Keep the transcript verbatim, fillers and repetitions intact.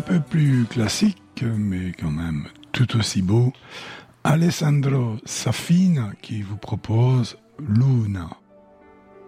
peu plus classique, mais quand même tout aussi beau, Alessandro Safina qui vous propose Luna.